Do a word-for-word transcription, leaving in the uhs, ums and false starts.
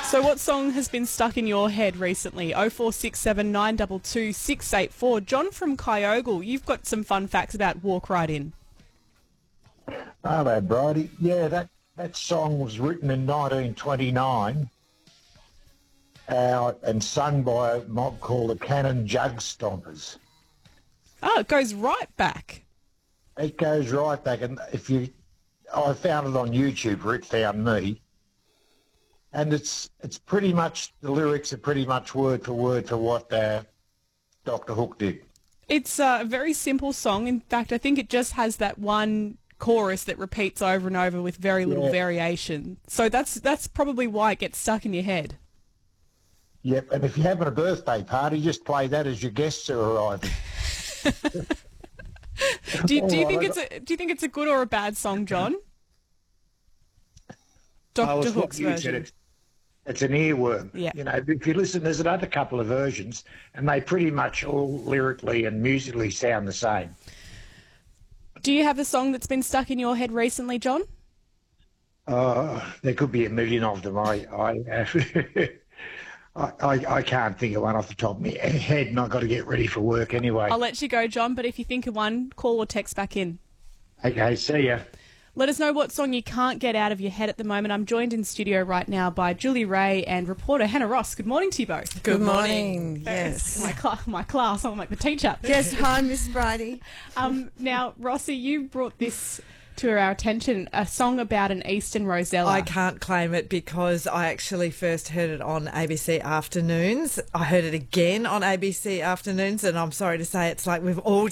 So what song has been stuck in your head recently? oh four six seven nine two two six eight four. John from Kyogle, you've got some fun facts about Walk Right In. Hello, Bridie. Yeah, that, that song was written in nineteen twenty-nine uh, and sung by a mob called the Cannon Jug Stompers. Oh, it goes right back. It goes right back, and if you, I found it on YouTube, or it found me, and it's it's pretty much, the lyrics are pretty much word for word for what uh, Doctor Hook did. It's a very simple song. In fact, I think it just has that one chorus that repeats over and over with very little Yeah. variation. So that's that's probably why it gets stuck in your head. Yep, and if you're having a birthday party, just play that as your guests are arriving. Do you, do you Oh, think I it's a do you think it's a good or a bad song, John? Oh, Doctor it's what Hook's you said, version. It's, it's an earworm. Yeah. You know, if you listen, there's another couple of versions, and they pretty much all lyrically and musically sound the same. Do you have a song that's been stuck in your head recently, John? Uh, there could be a million of them. I, I, I, I, I can't think of one off the top of my head, and I've got to get ready for work anyway. I'll let you go, John, but if you think of one, call or text back in. Okay, see ya. Let us know what song you can't get out of your head at the moment. I'm joined in studio right now by Julie Ray and reporter Hannah Ross. Good morning to you both. Good morning. Yes. My, cl- my class, I'm like the teacher. Yes, hi, Miss Bridie. Um, now, Rossi, you brought this to our attention, a song about an Eastern Rosella. I can't claim it because I actually first heard it on A B C Afternoons. I heard it again on A B C Afternoons, and I'm sorry to say it's like we've all